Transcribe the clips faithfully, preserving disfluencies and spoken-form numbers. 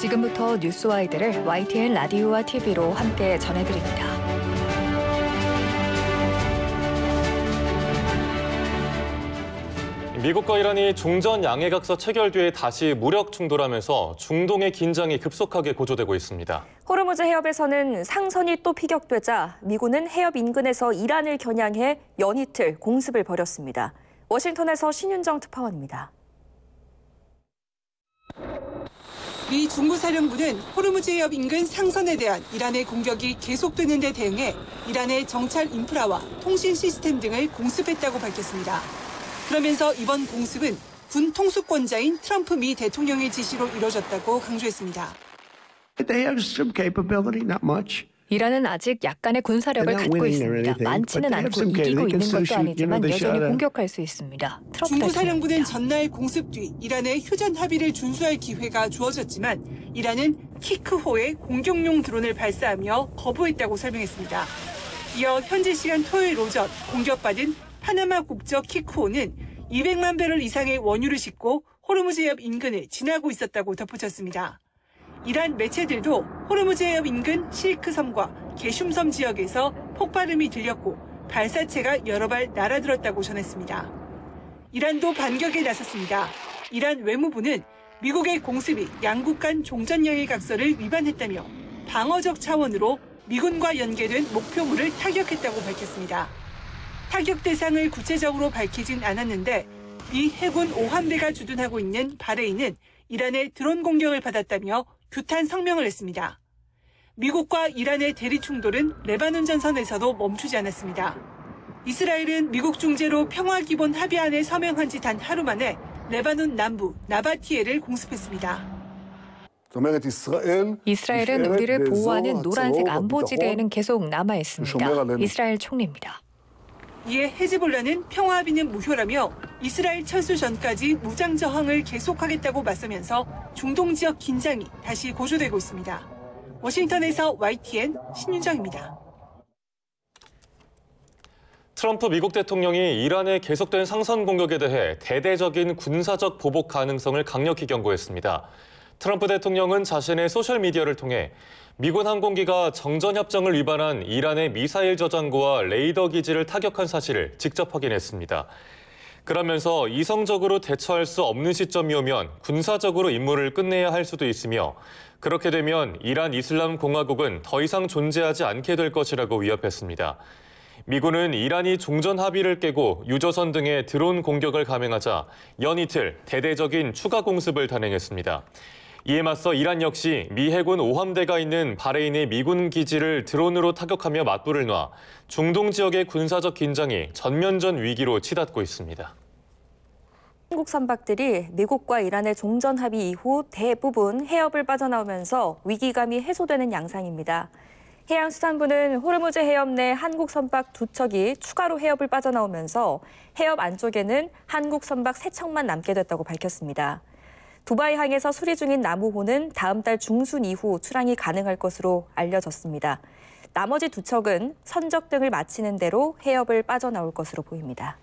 지금부터 뉴스와이드를 와이티엔 라디오와 티비로 함께 전해드립니다. 미국과 이란이 종전 양해각서 체결 뒤에 다시 무력 충돌하면서 중동의 긴장이 급속하게 고조되고 있습니다. 호르무즈 해협에서는 상선이 또 피격되자 미군은 해협 인근에서 이란을 겨냥해 연이틀 공습을 벌였습니다. 워싱턴에서 신윤정 특파원입니다. 미 중부사령부는 호르무즈 해협 인근 상선에 대한 이란의 공격이 계속되는 데 대응해 이란의 정찰 인프라와 통신 시스템 등을 공습했다고 밝혔습니다. 그러면서 이번 공습은 군 통수권자인 트럼프 미 대통령의 지시로 이뤄졌다고 강조했습니다. They have some capability, not much. 이란은 아직 약간의 군사력을 갖고 있습니다. 많지는 않고 이기고 있는 것도 아니지만 여전히 공격할 수 있습니다. 중부사령부는 전날 공습 뒤 이란의 휴전 합의를 준수할 기회가 주어졌지만 이란은 키크호에 공격용 드론을 발사하며 거부했다고 설명했습니다. 이어 현지 시간 토요일 오전 공격받은 파나마 국적 키크호는 이백만 배럴 이상의 원유를 싣고 호르무즈 해협 인근을 지나고 있었다고 덧붙였습니다. 이란 매체들도 호르무즈 해협 인근 시리크 섬과 게슘섬 지역에서 폭발음이 들렸고 발사체가 여러 발 날아들었다고 전했습니다. 이란도 반격에 나섰습니다. 이란 외무부는 미국의 공습이 양국 간 종전양해 각서를 위반했다며 방어적 차원으로 미군과 연계된 목표물을 타격했다고 밝혔습니다. 타격 대상을 구체적으로 밝히진 않았는데 미 해군 오 함대가 주둔하고 있는 바레인은 이란의 드론 공격을 받았다며 규탄 성명을 냈습니다. 미국과 이란의 대리 충돌은 레바논 전선에서도 멈추지 않았습니다. 이스라엘은 미국 중재로 평화기본 합의안에 서명한 지 단 하루 만에 레바논 남부 나바티에를 공습했습니다. 이스라엘은 우리를 보호하는 노란색 안보지대에는 계속 남아 있습니다. 이스라엘 총리입니다. 이에 헤즈볼라는 평화합의는 무효라며 이스라엘 철수 전까지 무장 저항을 계속하겠다고 맞서면서 중동 지역 긴장이 다시 고조되고 있습니다. 워싱턴에서 와이티엔 신윤정입니다. 트럼프 미국 대통령이 이란의 계속된 상선 공격에 대해 대대적인 군사적 보복 가능성을 강력히 경고했습니다. 트럼프 대통령은 자신의 소셜미디어를 통해 미군 항공기가 정전협정을 위반한 이란의 미사일 저장고와 레이더 기지를 타격한 사실을 직접 확인했습니다. 그러면서 이성적으로 대처할 수 없는 시점이 오면 군사적으로 임무를 끝내야 할 수도 있으며 그렇게 되면 이란 이슬람 공화국은 더 이상 존재하지 않게 될 것이라고 위협했습니다. 미군은 이란이 종전 합의를 깨고 유조선 등의 드론 공격을 감행하자 연이틀 대대적인 추가 공습을 단행했습니다. 이에 맞서 이란 역시 미 해군 오 함대가 있는 바레인의 미군 기지를 드론으로 타격하며 맞불을 놔 중동 지역의 군사적 긴장이 전면전 위기로 치닫고 있습니다. 한국 선박들이 미국과 이란의 종전 합의 이후 대부분 해협을 빠져나오면서 위기감이 해소되는 양상입니다. 해양수산부는 호르무즈 해협 내 한국 선박 두 척이 추가로 해협을 빠져나오면서 해협 안쪽에는 한국 선박 세 척만 남게 됐다고 밝혔습니다. 두바이항에서 수리 중인 나무호는 다음 달 중순 이후 출항이 가능할 것으로 알려졌습니다. 나머지 두 척은 선적 등을 마치는 대로 해협을 빠져나올 것으로 보입니다.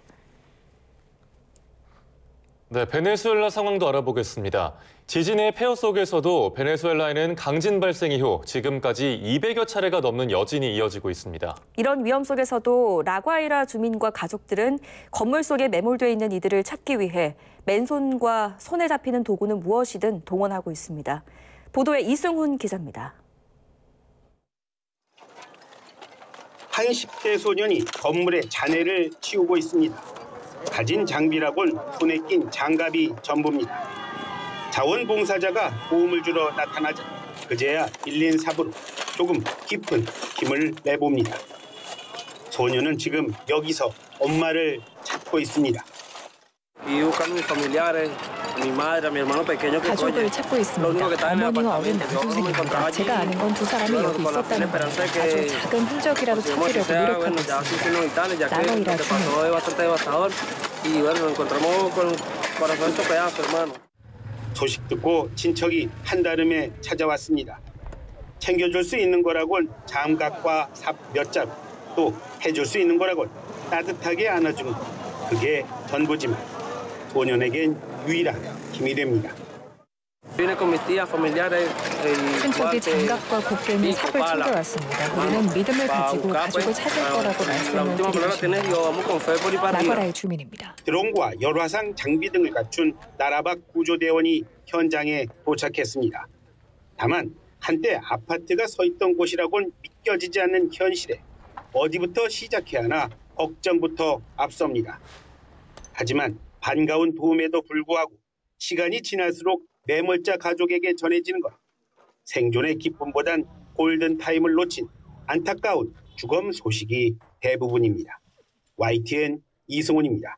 네, 베네수엘라 상황도 알아보겠습니다. 지진의 폐허 속에서도 베네수엘라에는 강진 발생 이후 지금까지 이백여 차례가 넘는 여진이 이어지고 있습니다. 이런 위험 속에서도 라과이라 주민과 가족들은 건물 속에 매몰돼 있는 이들을 찾기 위해 맨손과 손에 잡히는 도구는 무엇이든 동원하고 있습니다. 보도에 이승훈 기자입니다. 한 십 대 소년이 건물의 잔해를 치우고 있습니다. 가진 장비라곤 손에 낀 장갑이 전부입니다. 자원봉사자가 도움을 주러 나타나자 그제야 일인사부로 조금 깊은 힘을 내봅니다. 소녀는 지금 여기서 엄마를 찾고 있습니다. 가족을 찾고 있습니다. 어머니와 어린 남동생입니다. 제가 아는 건 두 사람이 여기 있었다는 겁니다. 아주 작은 흔적이라도 찾으려고 노력하고 있습니다. 라과이라 주민. 소식 듣고 친척이 한달음에 찾아왔습니다. 챙겨줄 수 있는 거라곤 장갑과 삽 몇 자루, 또 해줄 수 있는 거라곤 따뜻하게 안아주는 것. 그게 전부지만 소년에겐 유일한 힘이 됩니다. 친척이 장갑과 곡괭이, 삽을 챙겨왔습니다. 우리는 믿음을 가지고 가족을 찾을 거라고 말씀을 드리겠습니다. 나바라의 주민입니다. 드론과 열화상 장비 등을 갖춘 나라 밖 구조대원이 현장에 도착했습니다. 다만 한때 아파트가 서 있던 곳이라고는 믿겨지지 않는 현실에 어디부터 시작해야 하나 걱정부터 앞섭니다. 하지만 반가운 도움에도 불구하고 시간이 지날수록 매몰자 가족에게 전해지는 것. 생존의 기쁨보단 골든타임을 놓친 안타까운 주검 소식이 대부분입니다. 와이티엔 이승훈입니다.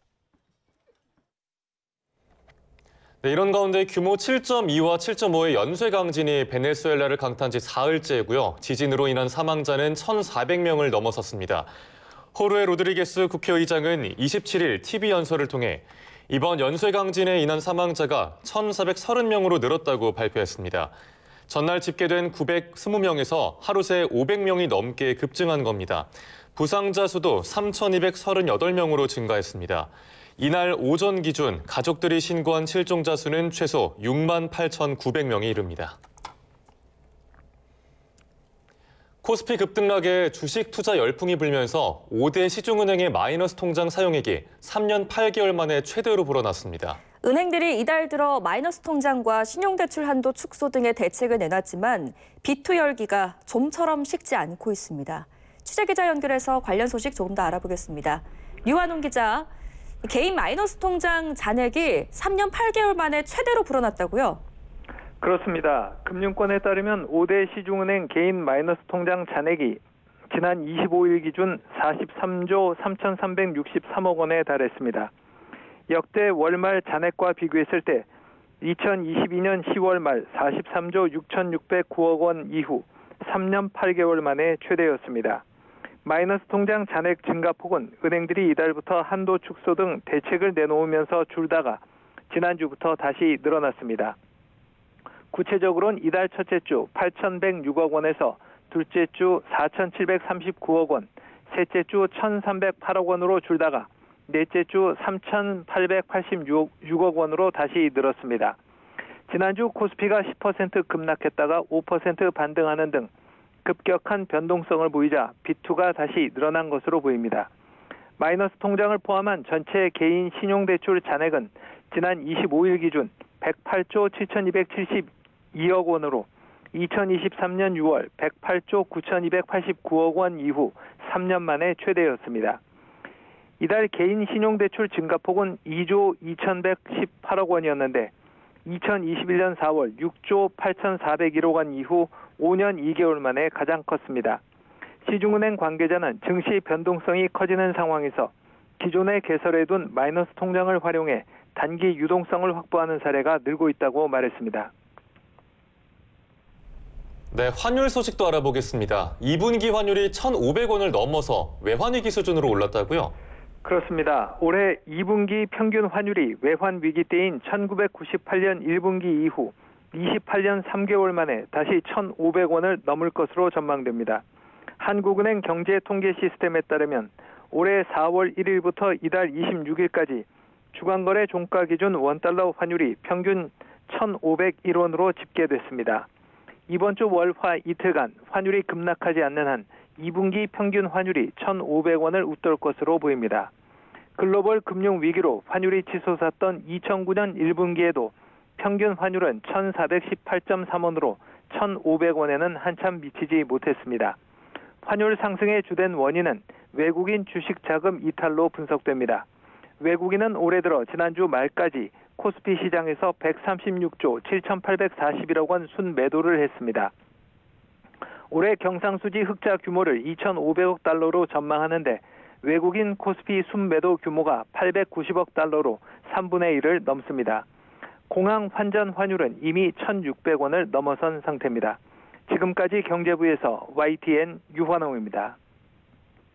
네, 이런 가운데 규모 칠 점 이와 칠 점 오의 연쇄 강진이 베네수엘라를 강타한 지 사흘째고요. 지진으로 인한 사망자는 천사백 명을 넘어섰습니다. 호르헤 로드리게스 국회의장은 이십칠 일 티비 연설을 통해 이번 연쇄 강진에 인한 사망자가 천사백삼십 명으로 늘었다고 발표했습니다. 전날 집계된 구백이십 명에서 하루 새 오백 명이 넘게 급증한 겁니다. 부상자 수도 삼천이백삼십팔 명으로 증가했습니다. 이날 오전 기준 가족들이 신고한 실종자 수는 최소 육만 팔천구백 명에 이릅니다. 코스피 급등락에 주식 투자 열풍이 불면서 오 대 시중은행의 마이너스 통장 사용액이 삼 년 팔 개월 만에 최대로 불어났습니다. 은행들이 이달 들어 마이너스 통장과 신용대출 한도 축소 등의 대책을 내놨지만 비투 열기가 좀처럼 식지 않고 있습니다. 취재기자 연결해서 관련 소식 조금 더 알아보겠습니다. 류한웅 기자, 개인 마이너스 통장 잔액이 삼 년 팔 개월 만에 최대로 불어났다고요? 그렇습니다. 금융권에 따르면 오 대 시중은행 개인 마이너스 통장 잔액이 지난 이십오 일 기준 사십삼조 삼천삼백육십삼억 원에 달했습니다. 역대 월말 잔액과 비교했을 때 이천이십이 년 시월 말 사십삼조 육천육백구억 원 이후 삼 년 팔 개월 만에 최대였습니다. 마이너스 통장 잔액 증가폭은 은행들이 이달부터 한도 축소 등 대책을 내놓으면서 줄다가 지난주부터 다시 늘어났습니다. 구체적으로는 이달 첫째 주 팔천백육억 원에서 둘째 주 사천칠백삼십구억 원, 셋째 주 천삼백팔억 원으로 줄다가 넷째 주 삼천팔백팔십육억 원으로 다시 늘었습니다. 지난주 코스피가 십 퍼센트 급락했다가 오 퍼센트 반등하는 등 급격한 변동성을 보이자 비투가 다시 늘어난 것으로 보입니다. 마이너스 통장을 포함한 전체 개인 신용대출 잔액은 지난 이십오 일 기준 백팔조 칠천이백칠십이억 원으로 이천이십삼 년 유월 백팔조 구천이백팔십구억 원 이후 삼 년 만에 최대였습니다. 이달 개인 신용대출 증가폭은 이조 이천백십팔억 원이었는데 이천이십일 년 사월 육조 팔천사백일억 원 이후 오 년 이 개월 만에 가장 컸습니다. 시중은행 관계자는 증시 변동성이 커지는 상황에서 기존에 개설해둔 마이너스 통장을 활용해 단기 유동성을 확보하는 사례가 늘고 있다고 말했습니다. 네, 환율 소식도 알아보겠습니다. 이 분기 환율이 천오백 원을 넘어서 외환위기 수준으로 올랐다고요? 그렇습니다. 올해 이 분기 평균 환율이 외환위기 때인 천구백구십팔 년 일 분기 이후 이십팔 년 삼 개월 만에 다시 천오백 원을 넘을 것으로 전망됩니다. 한국은행 경제통계 시스템에 따르면 올해 사월 일일부터 이달 이십육 일까지 주간거래 종가 기준 원달러 환율이 평균 천오백일 원으로 집계됐습니다. 이번 주 월화 이틀간 환율이 급락하지 않는 한 이 분기 평균 환율이 천오백 원을 웃돌 것으로 보입니다. 글로벌 금융 위기로 환율이 치솟았던 이천구 년 일 분기에도 평균 환율은 천사백십팔 점 삼 원으로 천오백 원에는 한참 미치지 못했습니다. 환율 상승의 주된 원인은 외국인 주식 자금 이탈로 분석됩니다. 외국인은 올해 들어 지난주 말까지 코스피 시장에서 백삼십육조 칠천팔백사십일억 원 순매도를 했습니다. 올해 경상수지 흑자 규모를 이천오백억 달러로 전망하는데 외국인 코스피 순매도 규모가 팔백구십억 달러로 삼분의 일을 넘습니다. 공항 환전 환율은 이미 천육백 원을 넘어선 상태입니다. 지금까지 경제부에서 와이티엔 유환홍입니다.